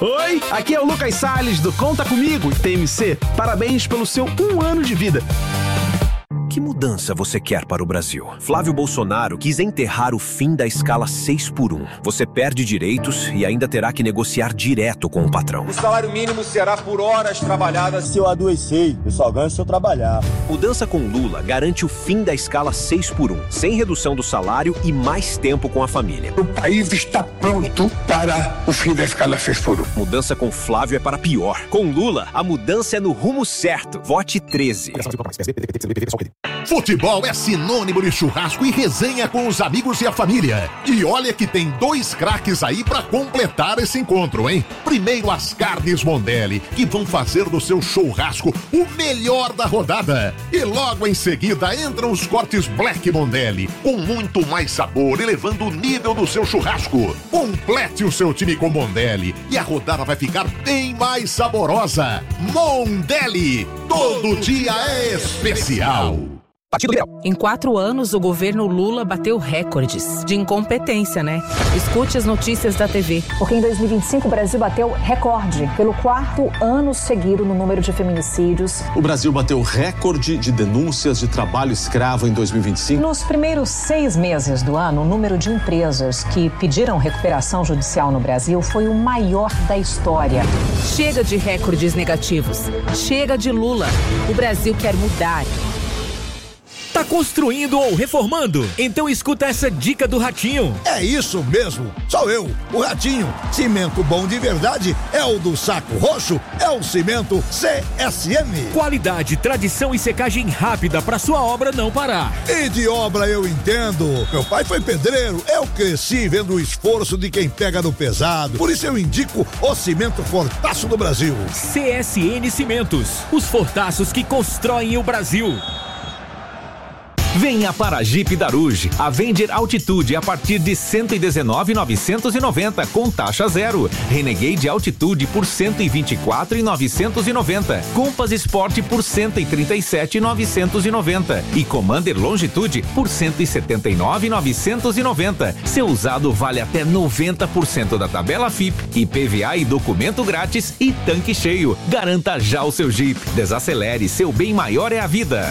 Oi, aqui é o Lucas Salles do Conta Comigo, TMC. Parabéns pelo seu 1 ano de vida. Que mudança você quer para o Brasil? Flávio Bolsonaro quis enterrar o fim da escala 6x1. Você perde direitos e ainda terá que negociar direto com o patrão. O salário mínimo será por horas trabalhadas. Se eu adoecer, eu só ganho se eu trabalhar. Mudança com Lula garante o fim da escala 6x1, sem redução do salário e mais tempo com a família. O país está pronto para o fim da escala 6x1. Mudança com Flávio é para pior. Com Lula, a mudança é no rumo certo. Vote 13. Futebol é sinônimo de churrasco e resenha com os amigos e a família. E olha que tem 2 craques aí pra completar esse encontro, hein? Primeiro as carnes Mondelli, que vão fazer do seu churrasco o melhor da rodada. E logo em seguida entram os cortes Black Mondelli, com muito mais sabor, elevando o nível do seu churrasco. Complete o seu time com Mondelli e a rodada vai ficar bem mais saborosa. Mondelli, todo dia é especial. Partido Liberal. Em 4 anos, o governo Lula bateu recordes de incompetência, né? Escute as notícias da TV. Porque em 2025 o Brasil bateu recorde pelo 4º ano seguido no número de feminicídios. O Brasil bateu recorde de denúncias de trabalho escravo em 2025. Nos primeiros 6 meses do ano, o número de empresas que pediram recuperação judicial no Brasil foi o maior da história. Chega de recordes negativos. Chega de Lula. O Brasil quer mudar. Tá construindo ou reformando? Então escuta essa dica do Ratinho. É isso mesmo, sou eu, o Ratinho. Cimento bom de verdade é o do Saco Roxo, é o cimento CSM. Qualidade, tradição e secagem rápida para sua obra não parar. E de obra eu entendo. Meu pai foi pedreiro, eu cresci vendo o esforço de quem pega no pesado. Por isso eu indico o cimento Fortaço do Brasil. CSN Cimentos, os fortaços que constroem o Brasil. Venha para a Jeep Daruge, Avenger Altitude a partir de R$ 119.990 com taxa zero. Renegade Altitude por R$ 124.990. Compass Sport por R$ 137.990 e Commander Longitude por R$ 179.990. Seu usado vale até 90% da tabela FIP, IPVA e documento grátis e tanque cheio. Garanta já o seu Jeep. Desacelere, seu bem maior é a vida.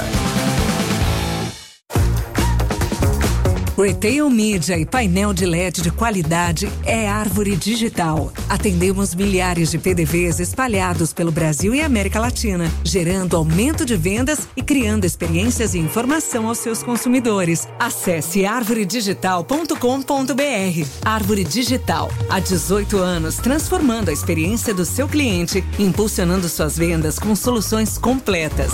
Retail Media e painel de LED de qualidade é Árvore Digital. Atendemos milhares de PDVs espalhados pelo Brasil e América Latina, gerando aumento de vendas e criando experiências e informação aos seus consumidores. Acesse arvoredigital.com.br. Árvore Digital, há 18 anos transformando a experiência do seu cliente, impulsionando suas vendas com soluções completas.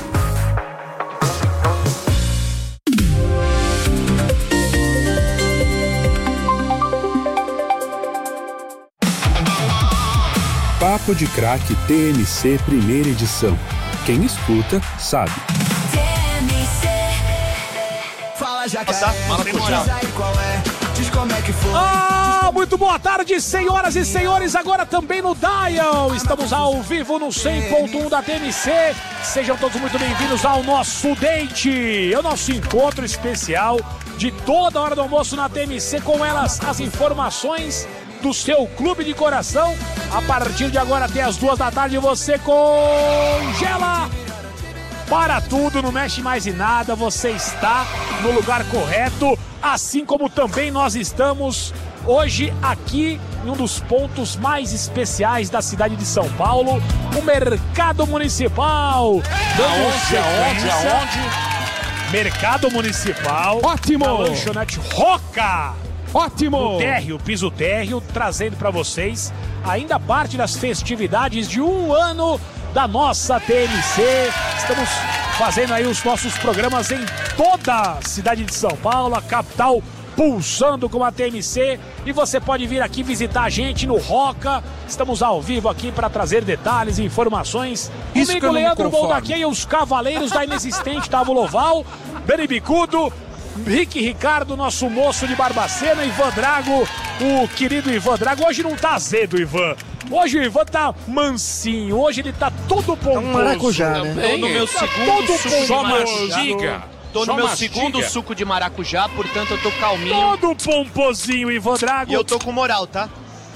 Papo de Craque TMC primeira edição. Quem escuta, sabe. Fala, já muito boa tarde, senhoras e senhores, agora também no Dial. Estamos ao vivo no 100.1 da TMC. Sejam todos muito bem-vindos ao nosso date, o nosso encontro especial de toda hora do almoço na TMC, com elas as informações do seu clube de coração. A partir de agora até as 2 da tarde você congela para tudo, não mexe mais em nada, você está no lugar correto, assim como também nós estamos hoje aqui em um dos pontos mais especiais da cidade de São Paulo, o Mercado Municipal. Aonde? Mercado Municipal. Ótimo! Da lanchonete Roca. Ótimo! O térreo, piso térreo, trazendo para vocês ainda parte das festividades de 1 ano da nossa TMC. Estamos fazendo aí os nossos programas em toda a cidade de São Paulo, a capital pulsando com a TMC. E você pode vir aqui visitar a gente no Roca. Estamos ao vivo aqui para trazer detalhes e informações. Comigo, Leandro Boldaquê e os Cavaleiros da Inexistente Távola Oval, Dani Bicudo, Rick Ricardo, nosso moço de Barbacena, Ivan Drago, o querido Ivan Drago. Hoje não tá azedo, Ivan. Hoje o Ivan tá mansinho, hoje ele tá todo pomposo. Maracujá, né? Tô no meu segundo suco de maracujá. Tô no meu segundo mastiga. Suco de maracujá, portanto eu tô calminho. Todo pomposinho, Ivan Drago. E eu tô com moral, tá?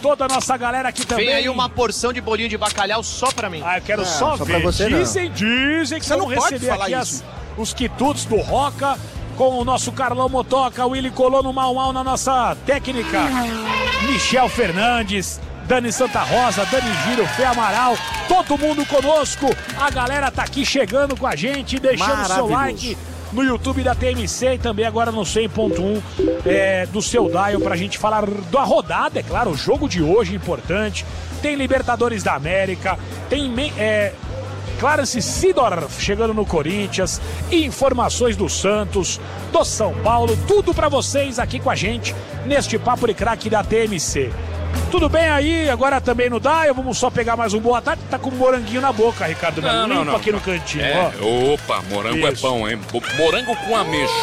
toda a nossa galera aqui também. Vem aí uma porção de bolinho de bacalhau só pra mim. Ah, eu quero só ver. Pra você, dizem que você vão não pode receber falar aqui isso. os quitutes do Roca com o nosso Carlão Motoca, Willy Colono Mal na nossa técnica, Michel Fernandes, Dani Santa Rosa, Dani Giro, Fê Amaral, todo mundo conosco. A galera tá aqui chegando com a gente, deixando seu like no YouTube da TMC e também agora no 100.1 do seu dial pra gente falar da rodada, é claro, o jogo de hoje importante. Tem Libertadores da América, tem Clarence Seedorf chegando no Corinthians, informações do Santos, do São Paulo, tudo pra vocês aqui com a gente neste Papo de Craque da TMC. Tudo bem aí? Agora também no dial, vamos só pegar mais um boa tarde. Tá com um moranguinho na boca, Ricardo. Limpa aqui no cantinho, ó. Opa, morango é bom, hein? Morango com ameixa.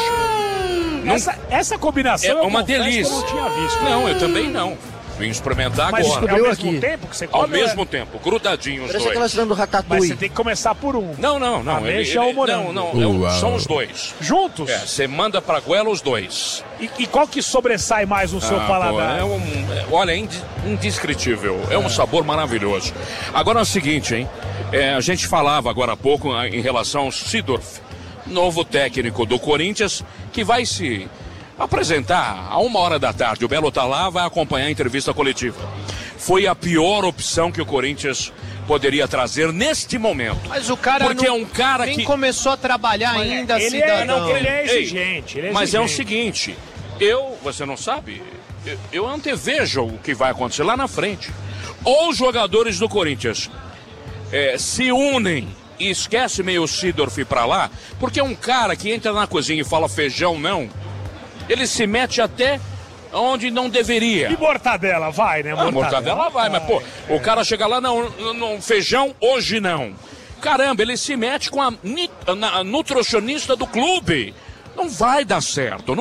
Essa combinação é uma delícia. Que eu não tinha visto. Não, eu também não. Vim experimentar Mas agora. É ao mesmo tempo que você come? Ao mesmo tempo, grudadinhos os Parece dois. aquela do Ratatouille. Mas você tem que começar por um. Não. Ameixa ou morango? Não, são os dois. Juntos? Você manda pra goela os dois. E qual que sobressai mais no seu paladar? Olha, é indescritível. É um sabor maravilhoso. Agora é o seguinte, hein? A gente falava agora há pouco em relação ao Seedorf, novo técnico do Corinthians, que vai se apresentar a 1h da tarde. O Belo tá lá, vai acompanhar a entrevista coletiva. Foi a pior opção que o Corinthians poderia trazer neste momento. Mas o cara porque é um cara nem que começou a trabalhar ainda, ele cidadão. Ele é exigente. Mas é o seguinte, você não sabe, eu antevejo o que vai acontecer lá na frente. Ou os jogadores do Corinthians se unem e esquece meio o Seedorf pra lá, porque é um cara que entra na cozinha e fala feijão não, ele se mete até onde não deveria. E mortadela, vai, né? Mortadela vai, mas pô, o cara chega lá, não, feijão hoje não. Caramba, ele se mete com a nutricionista do clube. Não vai dar certo.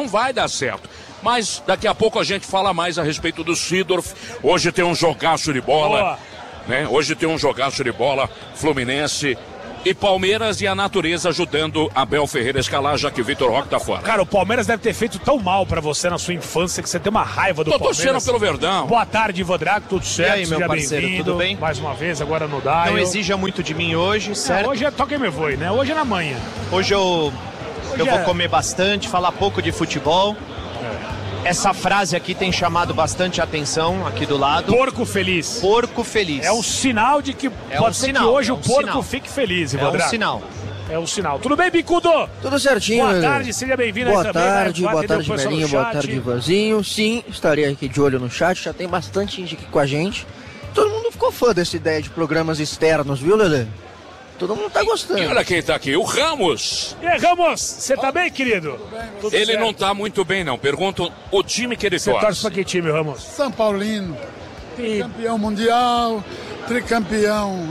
Mas daqui a pouco a gente fala mais a respeito do Seedorf. Hoje tem um jogaço de bola, né? Hoje tem um jogaço de bola, Fluminense e Palmeiras, e a natureza ajudando Abel Ferreira a escalar, já que Vitor Roque tá fora. Cara, o Palmeiras deve ter feito tão mal pra você na sua infância que você tem uma raiva do Palmeiras. Tô torcendo pelo Verdão. Boa tarde, Ivan Drago, tudo certo? E aí, meu parceiro, tudo bem? Mais uma vez, agora no Dial. Não exija muito de mim hoje, certo? Hoje é toque me voe, né? Hoje é na manhã. Hoje eu vou comer bastante, falar pouco de futebol. Essa frase aqui tem chamado bastante atenção aqui do lado. Porco feliz. Porco feliz. É um sinal de que pode ser que hoje o porco fique feliz, Ivan Drago. É um sinal. É um sinal. Tudo bem, Bicudo? Tudo certinho. Boa tarde, seja bem-vindo aí também. Boa tarde, Melinha, boa tarde, Ivanzinho. Sim, estarei aqui de olho no chat, já tem bastante gente aqui com a gente. Todo mundo ficou fã dessa ideia de programas externos, viu, Lelê? Todo mundo tá gostando. E olha quem tá aqui, o Ramos. E aí, Ramos, você tá bem, querido? Tudo ele certo. Não tá muito bem, não. Pergunto o time que ele torce. Você torce pra que time, Ramos? São Paulino. Campeão mundial, tricampeão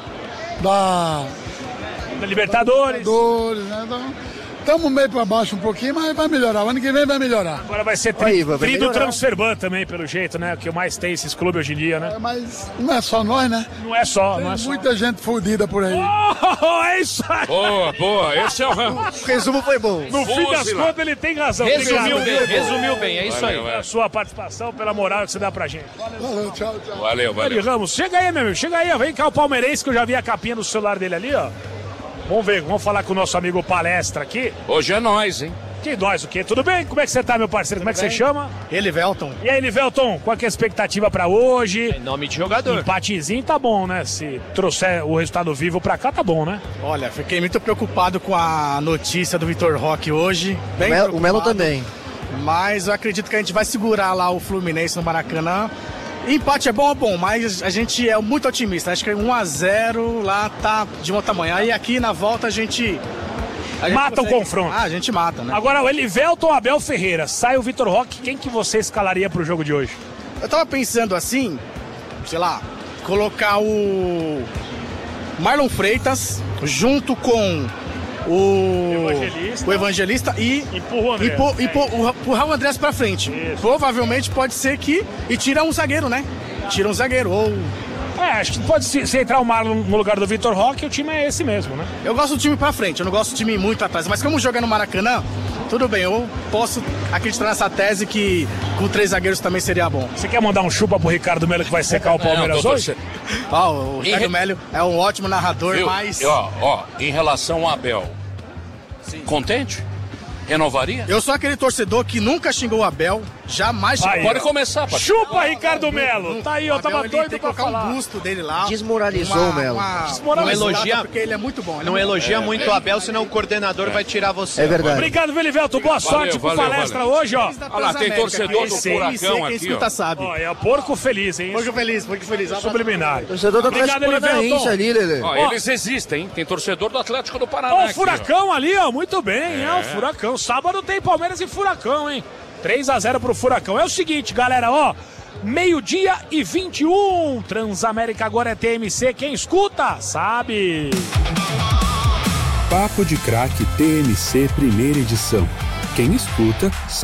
da Libertadores. Né? Então, estamos meio para baixo um pouquinho, mas vai melhorar. O ano que vem vai melhorar. Agora vai ser tri do Transferban também, pelo jeito, né? Que mais tem esses clubes hoje em dia, né? Mas não é só nós, né? Não é só, tem muita gente fodida por aí. É isso aí! Boa, esse é o Ramos. O resumo foi bom. No fim das contas, ele tem razão. Resumiu bem, é isso aí. A sua participação, pela moral que você dá pra gente. Valeu, tchau. Valeu. Ramos, chega aí, meu amigo, chega aí. Vem cá o palmeirense, que eu já vi a capinha no celular dele ali, ó. Vamos ver, vamos falar com o nosso amigo Palestra aqui. Hoje é nós, hein? Que nós o quê? Tudo bem? Como é que você tá, meu parceiro? Como é que você chama? Elivelton. E aí, Elivelton, qual que é a expectativa pra hoje? Em nome de jogador. Empatezinho tá bom, né? Se trouxer o resultado vivo pra cá, tá bom, né? Olha, fiquei muito preocupado com a notícia do Vitor Roque hoje. O Melo também. Mas eu acredito que a gente vai segurar lá o Fluminense no Maracanã. Empate é bom, mas a gente é muito otimista. Acho que 1-0 lá tá de outro tamanho. Aí aqui na volta a gente mata o confronto. A gente mata, né? Agora o Elivelton, Abel Ferreira, sai o Vitor Roque, quem que você escalaria pro jogo de hoje? Eu tava pensando assim, sei lá, colocar o Marlon Freitas junto com o Evangelista e empurrar o Andrés pra frente. Isso. Provavelmente pode ser que... E tira um zagueiro, né? Tira um zagueiro, ou... acho que pode se entrar o Marlon no lugar do Vitor Roque, o time é esse mesmo, né? Eu gosto do time pra frente, eu não gosto do time muito atrás. Mas como jogar no Maracanã, tudo bem, eu posso acreditar nessa tese que com 3 zagueiros também seria bom. Você quer mandar um chupa pro Ricardo Melo que vai secar o Palmeiras hoje? O Ricardo Melo é um ótimo narrador, mas... Em relação ao Abel, contente? Renovaria? Eu sou aquele torcedor que nunca xingou o Abel, jamais xingou. Pode começar, Paty. Chupa, Ricardo Melo! Tá aí, eu tava doido pra falar. Um busto dele lá. Desmoralizou o Melo. Não elogia, porque ele é muito bom. Não elogia muito o Abel, senão o coordenador vai tirar você. É verdade. Obrigado, Velivelto. Boa sorte com palestra hoje, ó. Olha lá, tem torcedor do Furacão aqui, ó. Sabe. É porco feliz, hein? Porco feliz. Subliminar. Torcedor do Atlético Paranaense ali, Lelê. Eles existem, hein? Tem torcedor do Atlético do Paraná. Ó, o Furacão ali, ó. Muito bem, o Furacão. Sábado tem Palmeiras e Furacão, hein? 3-0 pro Furacão. É o seguinte, galera, ó. 12:21. Transamérica agora é TMC. Quem escuta, sabe. Papo de Craque TMC, primeira edição. Quem escuta, sabe.